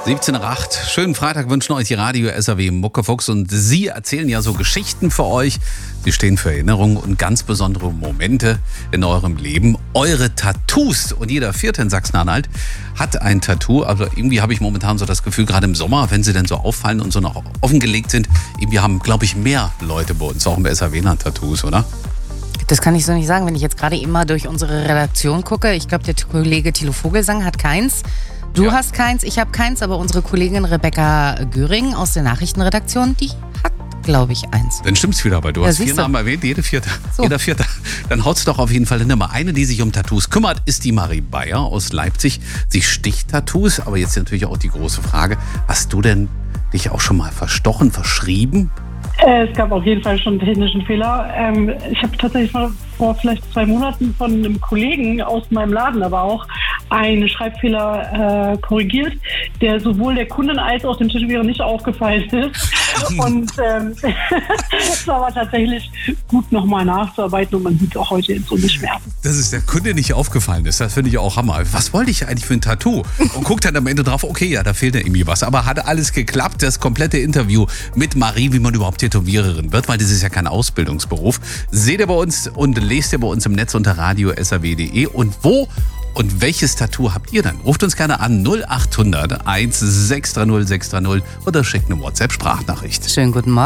17:08. Schönen Freitag wünschen euch die Radio SAW Muckefuchs und sie erzählen ja so Geschichten für euch. Sie stehen für Erinnerungen und ganz besondere Momente in eurem Leben. Eure Tattoos. Und jeder Vierte in Sachsen-Anhalt hat ein Tattoo. Also irgendwie habe ich momentan so das Gefühl, gerade im Sommer, wenn sie denn so auffallen und so noch offengelegt sind, irgendwie haben, glaube ich, mehr Leute bei uns auch im SAW Tattoos, oder? Das kann ich so nicht sagen, wenn ich jetzt gerade eben mal durch unsere Redaktion gucke. Ich glaube, der Kollege Thilo Vogelsang hat keins. Du hast keins, ich habe keins, aber unsere Kollegin Rebecca Göring aus der Nachrichtenredaktion, die hat, glaube ich, eins. Dann stimmt's wieder, weil du hast 4 Namen erwähnt, jeder Vierte. Dann haut's doch auf jeden Fall hin. Nummer eine, die sich um Tattoos kümmert, ist die Marie Bayer aus Leipzig. Sie sticht Tattoos, aber jetzt natürlich auch die große Frage, hast du denn dich auch schon mal verstochen, verschrieben? Es gab auf jeden Fall schon einen technischen Fehler. Ich habe tatsächlich vor vielleicht 2 Monaten von einem Kollegen aus meinem Laden aber auch einen Schreibfehler korrigiert, der sowohl der Kundin als auch dem Tätowierer nicht aufgefallen ist. Und es war aber tatsächlich gut nochmal nachzuarbeiten und man sieht auch heute jetzt so nicht mehr. Dass es der Kunde nicht aufgefallen ist, das finde ich auch Hammer. Was wollte ich eigentlich für ein Tattoo? Und guckt dann am Ende drauf, okay, ja, da fehlt ja irgendwie was. Aber hat alles geklappt, das komplette Interview mit Marie, wie man überhaupt Tätowiererin wird, weil das ist ja kein Ausbildungsberuf. Seht ihr bei uns und lest ihr bei uns im Netz unter radiosaw.de. Und wo und welches Tattoo habt ihr dann? Ruft uns gerne an 0800 1630 630 oder schickt eine WhatsApp-Sprachnachricht. Schönen guten Morgen.